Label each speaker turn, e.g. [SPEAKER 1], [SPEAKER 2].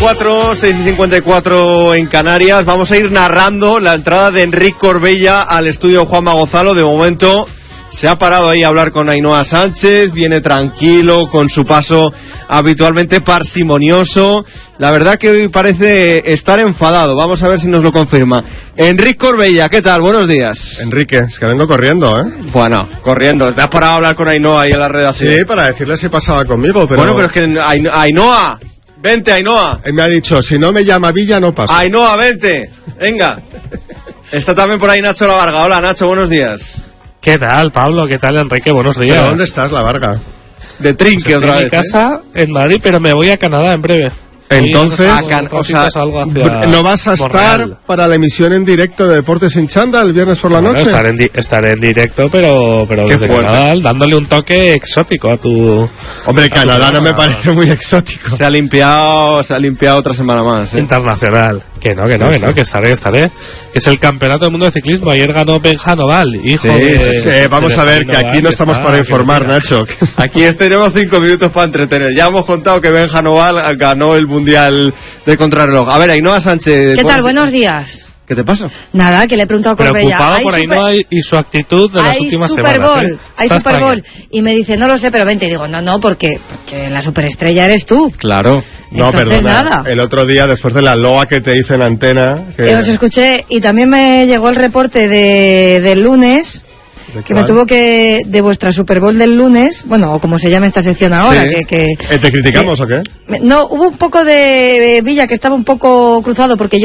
[SPEAKER 1] 6:54 en Canarias. Vamos a ir narrando la entrada de Enric Corbella al estudio Juanma Gonzalo. De momento se ha parado ahí a hablar con Ainhoa Sánchez, viene tranquilo, con su paso habitualmente parsimonioso. La verdad que hoy parece estar enfadado, vamos a ver si nos lo confirma. Enric Corbella, ¿qué tal? Buenos días.
[SPEAKER 2] Enrique, es que vengo corriendo, ¿eh?
[SPEAKER 1] Bueno, corriendo, te has parado a hablar con Ainhoa ahí en la redacción.
[SPEAKER 2] Sí, para decirle si pasaba conmigo, pero...
[SPEAKER 1] Bueno, pero es que Ainhoa, vente Ainhoa.
[SPEAKER 2] Él me ha dicho, si no me llama Villa no paso.
[SPEAKER 1] Ainhoa, vente, venga. Está también por ahí Nacho La Varga. Hola Nacho, buenos días.
[SPEAKER 3] ¿Qué tal, Pablo? ¿Qué tal, Enrique? Buenos días.
[SPEAKER 2] ¿Pero dónde estás, La Varga?
[SPEAKER 1] De Trinque
[SPEAKER 3] Pues
[SPEAKER 1] otra vez.
[SPEAKER 3] En mi casa, en Madrid, pero me voy a Canadá en breve.
[SPEAKER 2] Entonces,
[SPEAKER 3] ¿no
[SPEAKER 2] vas a estar para la emisión en directo de Deportes sin Chándal el viernes por la noche?
[SPEAKER 3] Estaré en directo, pero desde Canadá, dándole un toque exótico a tu...
[SPEAKER 2] Hombre, Canadá no me parece muy exótico.
[SPEAKER 1] Se ha limpiado otra semana más, ¿eh?
[SPEAKER 3] Internacional. Que estaré. Que es el campeonato del mundo de ciclismo. Ayer ganó Benja Noval, hijo de...
[SPEAKER 2] Vamos a ver, que aquí no estamos para informar, Nacho.
[SPEAKER 1] Aquí tenemos 5 minutos para entretener. Ya hemos contado que Benja Noval ganó el Mundial de Contrarreloj. A ver, Ainhoa Sánchez...
[SPEAKER 4] ¿Qué tal? Buenos días.
[SPEAKER 1] ¿Qué te pasa?
[SPEAKER 4] Nada, que le he preguntado a Corbella.
[SPEAKER 3] Preocupado por Ainhoa y su actitud de las últimas semanas.
[SPEAKER 4] Hay Super Bowl. Y me dice, no lo sé, pero vente. Y digo, no, porque la superestrella eres tú.
[SPEAKER 1] Claro.
[SPEAKER 2] No,
[SPEAKER 4] entonces,
[SPEAKER 2] perdona,
[SPEAKER 4] nada.
[SPEAKER 2] El otro día, después de la loa que te hice en antena...
[SPEAKER 4] Os escuché, y también me llegó el reporte del lunes... Que me tuvo que... De vuestra Super Bowl del lunes, bueno, o como se llama esta sección ahora,
[SPEAKER 2] sí.
[SPEAKER 4] que
[SPEAKER 2] ¿Te criticamos o qué?
[SPEAKER 4] No, hubo un poco de Villa que estaba un poco cruzado, porque yo